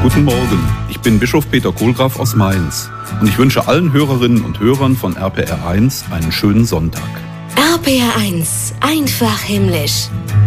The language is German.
Guten Morgen, ich bin Bischof Peter Kohlgraf aus Mainz und ich wünsche allen Hörerinnen und Hörern von RPR1 einen schönen Sonntag. RPR1, einfach himmlisch.